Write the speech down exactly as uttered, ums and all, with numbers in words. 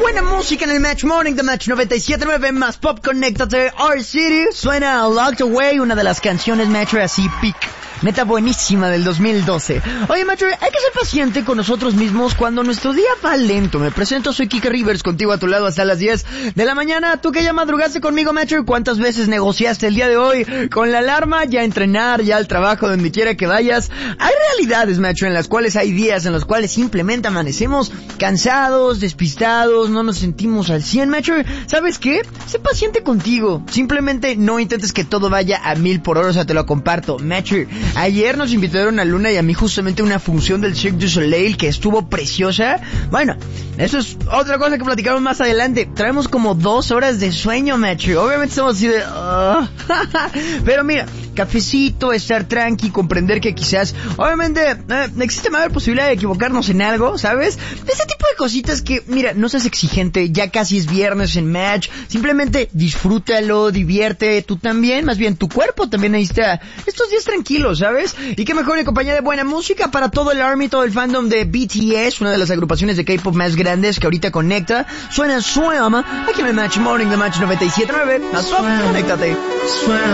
buena música en el Match Morning de Match noventa y siete punto nueve más Pop. Conéctate, R-City. Suena Locked Away, una de las canciones Metro así pic. Neta buenísima del dos mil doce. Oye, Metro, hay que ser paciente con nosotros mismos cuando nuestro día va lento. Me presento, soy Kike Rivers, contigo a tu lado hasta las diez de la mañana. Tú que ya madrugaste conmigo, Metro, ¿cuántas veces negociaste el día de hoy con la alarma? Ya a entrenar, ya al trabajo, donde quiera que vayas. Hay realidades, Metro, en las cuales hay días en los cuales simplemente amanecemos cansados, despistados, no nos sentimos al cien, Metro. ¿Sabes qué? Sé paciente contigo. Simplemente no intentes que todo vaya a mil por hora, o sea, te lo comparto, Metro. Ayer nos invitaron a Luna y a mí justamente una función del Cirque du Soleil que estuvo preciosa. Bueno, eso es otra cosa que platicamos más adelante. Traemos como dos horas de sueño, Metro. Obviamente estamos así de... Uh, pero mira, cafecito, estar tranqui, comprender que quizás... Obviamente eh, existe mayor posibilidad de equivocarnos en algo, ¿sabes? Ese tipo de cositas que, mira, no seas exigente, ya casi es viernes en Match. Simplemente disfrútalo, divierte, tú también, más bien tu cuerpo también necesita estos días tranquilos, ¿sabes? Y qué mejor en compañía de buena música para todo el ARMY, todo el fandom de B T S, una de las agrupaciones de K-pop más grandes que ahorita conecta. Suena Swim aquí en el Match Morning de Match noventa y siete punto nueve. Más pop, conéctate.